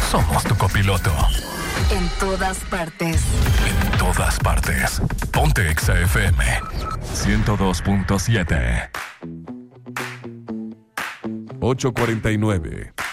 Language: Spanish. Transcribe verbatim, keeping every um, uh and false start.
somos tu copiloto. En todas partes. En todas partes. Ponte Exa F M ciento dos punto siete. ocho cuarenta y nueve.